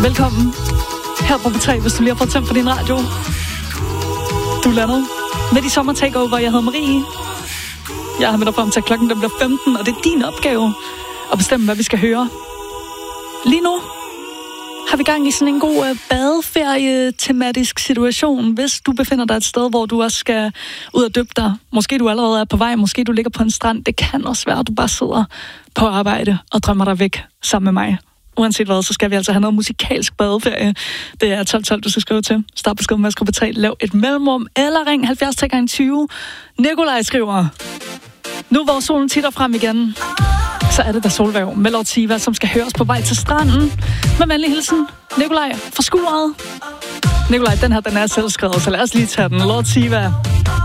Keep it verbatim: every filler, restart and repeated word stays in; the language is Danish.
Velkommen her på P tre, hvis du lige har fået tændt for din radio. Du lander med i Sommer Takeover. Jeg hedder Marie. Jeg har med dig frem til klokken, der bliver femten, og det er din opgave at bestemme, hvad vi skal høre. Lige nu har vi gang i sådan en god uh, badeferie-tematisk situation. Hvis du befinder dig et sted, hvor du også skal ud og dyppe dig. Måske du allerede er på vej, måske du ligger på en strand. Det kan også være, at du bare sidder på arbejde og drømmer dig væk sammen med mig. Uanset hvad, så skal vi altså have noget musikalsk badeferie. Det er tolv tolv, du skal skrive til. Start på skriven med at skrive på tre, lav et mellemrum, eller ring halvfjerds tre gange tyve. Nikolaj skriver: nu hvor solen titter frem igen, så er det da Solvæv med Lortiva, som skal høres på vej til stranden. Med venlig hilsen, Nikolaj fra Skuret. Nikolaj, den her, den er selvskrevet, så lad os lige tage den. Lortiva.